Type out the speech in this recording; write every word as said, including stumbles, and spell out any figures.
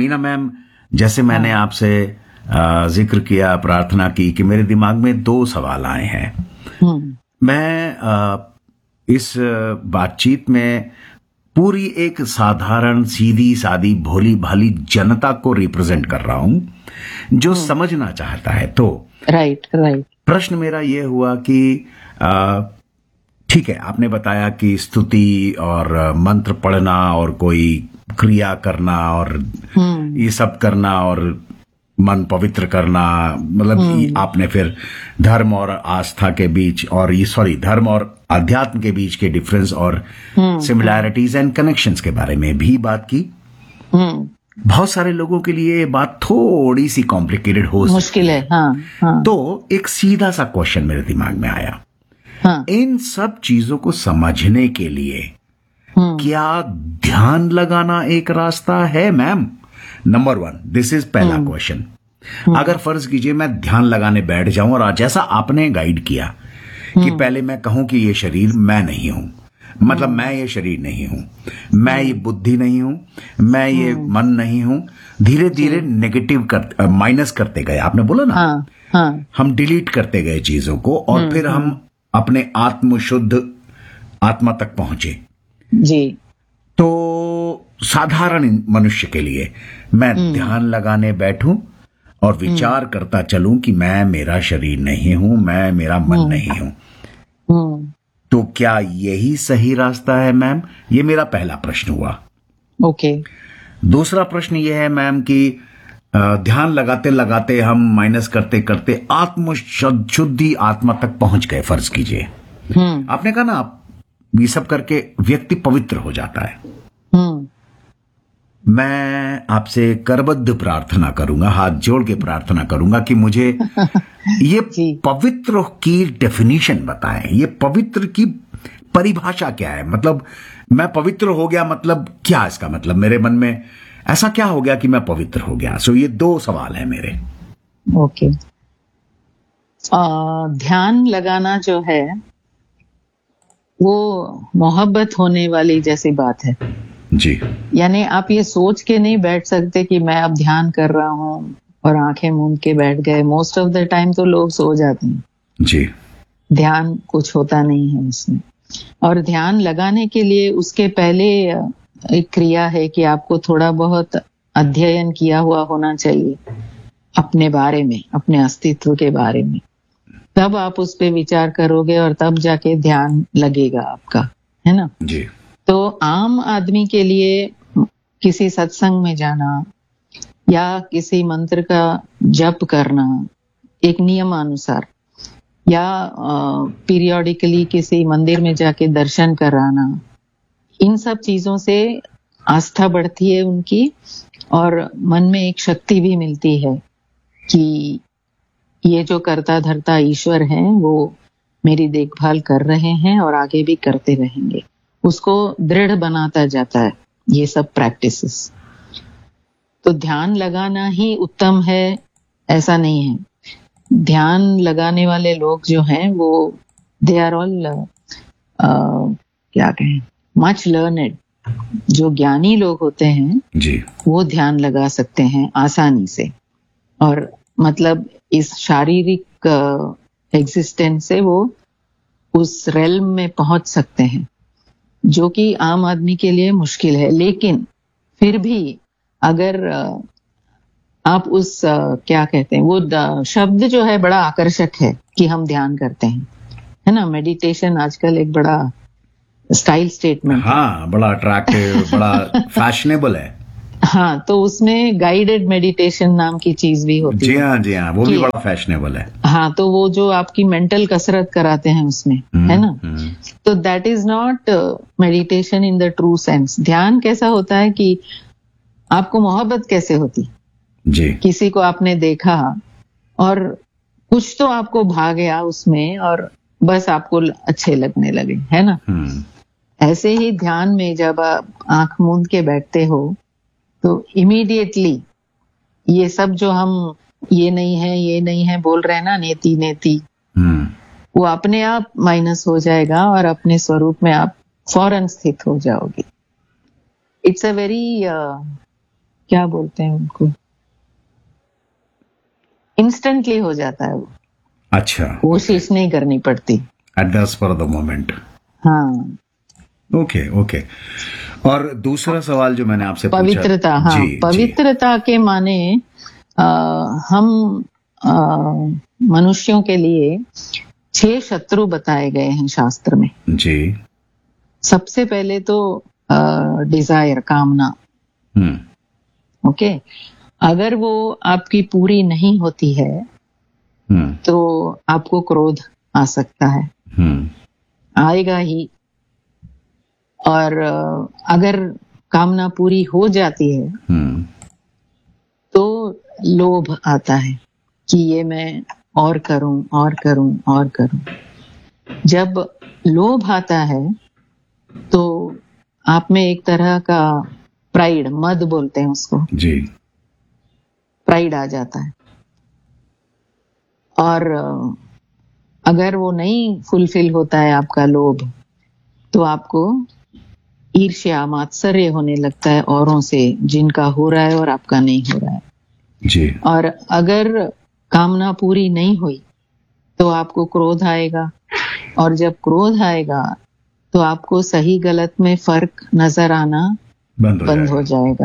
Meena ma'am, जैसे मैंने आपसे आ, जिक्र किया, प्रार्थना की कि मेरे दिमाग में दो सवाल आए हैं। मैं आ, इस बातचीत में पूरी एक साधारण सीधी सादी भोली भाली जनता को रिप्रेजेंट कर रहा हूं जो समझना चाहता है। तो राइट राइट प्रश्न मेरा ये हुआ कि ठीक है, आपने बताया कि स्तुति और मंत्र पढ़ना और कोई क्रिया करना और ये सब करना और मन पवित्र करना, मतलब आपने फिर धर्म और आस्था के बीच और ये सॉरी धर्म और अध्यात्म के बीच के डिफरेंस और सिमिलैरिटीज एंड कनेक्शंस के बारे में भी बात की। बहुत सारे लोगों के लिए ये बात थोड़ी सी कॉम्प्लिकेटेड हो मुश्किल है। हाँ, हाँ। तो एक सीधा सा क्वेश्चन मेरे दिमाग में आया। हाँ। इन सब चीजों को समझने के लिए क्या ध्यान लगाना एक रास्ता है ma'am? Number one, this is पहला क्वेश्चन। अगर फर्ज कीजिए मैं ध्यान लगाने बैठ जाऊं और जैसा आपने गाइड किया कि पहले मैं कहूं कि ये शरीर मैं नहीं हूं, मतलब मैं ये शरीर नहीं हूं, मैं ये बुद्धि नहीं हूं, मैं ये मन नहीं हूं, धीरे धीरे नेगेटिव कर माइनस करते गए। आपने बोला ना, हाँ, हाँ। हम डिलीट करते गए चीजों को और फिर हम अपने आत्म शुद्ध आत्मा तक पहुंचे। जी। तो साधारण मनुष्य के लिए मैं ध्यान लगाने बैठूं और विचार करता चलूं कि मैं मेरा शरीर नहीं हूं, मैं मेरा मन नहीं हूं, तो क्या यही सही रास्ता है मैम? ये मेरा पहला प्रश्न हुआ। ओके। दूसरा प्रश्न ये है मैम कि ध्यान लगाते लगाते हम माइनस करते करते आत्म शुद्धि आत्मा तक पहुंच गए, फर्ज कीजिए। आपने कहा ना, आप ये सब करके व्यक्ति पवित्र हो जाता है। मैं आपसे करबद्ध प्रार्थना करूंगा, हाथ जोड़ के प्रार्थना करूंगा कि मुझे ये पवित्र की डेफिनेशन बताएं। ये पवित्र की परिभाषा क्या है? मतलब मैं पवित्र हो गया, मतलब क्या इसका मतलब? मेरे मन में ऐसा क्या हो गया कि मैं पवित्र हो गया? सो ये दो सवाल है मेरे। ओके। ध्यान लगाना जो है वो मोहब्बत होने वाली जैसी बात है जी। यानी आप ये सोच के नहीं बैठ सकते कि मैं अब ध्यान कर रहा हूं और आंखें मूंद के बैठ गए। मोस्ट ऑफ द टाइम तो लोग सो जाते हैं जी। ध्यान कुछ होता नहीं है उसमें। और ध्यान लगाने के लिए उसके पहले एक क्रिया है कि आपको थोड़ा बहुत अध्ययन किया हुआ होना चाहिए अपने बारे में, अपने अस्तित्व के बारे में। तब आप उस पे विचार करोगे और तब जाके ध्यान लगेगा आपका, है ना जी। तो आम आदमी के लिए किसी सत्संग में जाना या किसी मंत्र का जप करना एक नियमानुसार, या पीरियोडिकली किसी मंदिर में जाके दर्शन कराना, इन सब चीजों से आस्था बढ़ती है उनकी और मन में एक शक्ति भी मिलती है कि ये जो करता धरता ईश्वर हैं वो मेरी देखभाल कर रहे हैं और आगे भी करते रहेंगे। उसको दृढ़ बनाता जाता है ये सब प्रैक्टिसेस। तो ध्यान लगाना ही उत्तम है ऐसा नहीं है। ध्यान लगाने वाले लोग जो हैं वो दे आर ऑल क्या कहें मच लर्नेड। जो ज्ञानी लोग होते हैं जी, वो ध्यान लगा सकते हैं आसानी से और मतलब इस शारीरिक एग्जिस्टेंस से वो उस रेल्म में पहुंच सकते हैं जो कि आम आदमी के लिए मुश्किल है। लेकिन फिर भी अगर आप उस क्या कहते हैं वो शब्द जो है बड़ा आकर्षक है कि हम ध्यान करते हैं, है ना। मेडिटेशन आजकल एक बड़ा स्टाइल स्टेटमेंट, हाँ, बड़ा अट्रैक्टिव, बड़ा फैशनेबल है। हाँ, तो उसमें गाइडेड मेडिटेशन नाम की चीज भी होती जी है। जी हाँ जी हाँ, वो भी बड़ा फैशनेबल है। हाँ, तो वो जो आपकी मेंटल कसरत कराते हैं उसमें, है ना। तो that is not meditation in the true sense. ध्यान कैसा होता है कि आपको मोहब्बत कैसे होती जी, किसी को आपने देखा और कुछ तो आपको भा गया उसमें और बस आपको अच्छे लगने लगे, है ना। ऐसे ही ध्यान में जब आप आंख मूंद के बैठते हो तो इमीडिएटली ये सब जो हम ये नहीं है ये नहीं है बोल रहे हैं ना, नेति नेति, वो अपने आप माइनस हो जाएगा और अपने स्वरूप में आप फौरन स्थित हो जाओगे। इट्स अ वेरी क्या बोलते हैं उनको, इंस्टेंटली हो जाता है वो, अच्छा, कोशिश नहीं करनी पड़ती। At the spur of the moment. हाँ, ओके ओके। और दूसरा सवाल जो मैंने आपसे पूछा, पवित्रता। हाँ, जी, पवित्रता जी. के माने आ, हम आ, मनुष्यों के लिए छह शत्रु बताए गए हैं शास्त्र में जी। सबसे पहले तो डिजायर, कामना। हम्म ओके, अगर वो आपकी पूरी नहीं होती है हम्म तो आपको क्रोध आ सकता है, हम्म आएगा ही। और अगर कामना पूरी हो जाती है हम्म तो लोभ आता है कि ये मैं और करूं और करूं और करूं। जब लोभ आता है तो आप में एक तरह का प्राइड, मद बोलते हैं उसको जी, प्राइड आ जाता है। और अगर वो नहीं फुलफिल होता है आपका लोभ, तो आपको ईर्ष्या, मात्सर्य होने लगता है औरों से, जिनका हो रहा है और आपका नहीं हो रहा है जी। और अगर कामना पूरी नहीं हुई तो आपको क्रोध आएगा, और जब क्रोध आएगा तो आपको सही गलत में फर्क नजर आना बंद हो बंद जाएगा। हो जाएगा।